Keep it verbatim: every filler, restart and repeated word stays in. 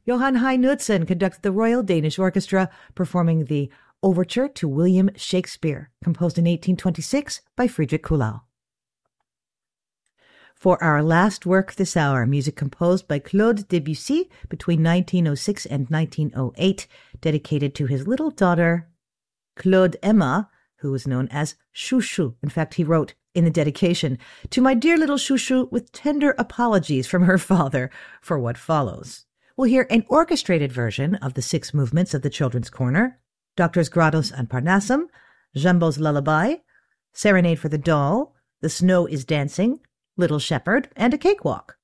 Johann Hein Knudsen conducted the Royal Danish Orchestra, performing the Overture to William Shakespeare, composed in eighteen twenty-six by Friedrich Kuhlau. For our last work this hour, music composed by Claude Debussy between nineteen oh six and nineteen oh eight, dedicated to his little daughter, Claude Emma, who was known as Chouchou. In fact, he wrote in the dedication, "To my dear little Chouchou, with tender apologies from her father for what follows." We'll hear an orchestrated version of the six movements of the Children's Corner, Doctors Grados and Parnassum, Jumbo's Lullaby, Serenade for the Doll, The Snow is Dancing, Little Shepherd, and a Cakewalk.